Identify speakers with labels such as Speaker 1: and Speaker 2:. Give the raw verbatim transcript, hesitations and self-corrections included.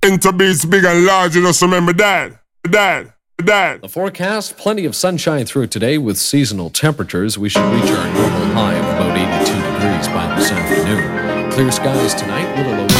Speaker 1: Into beats big and large, you just remember that. That. That.
Speaker 2: The forecast, plenty of sunshine through today with seasonal temperatures. We should reach our normal high of about eighty-two degrees by this afternoon. Clear skies tonight with a low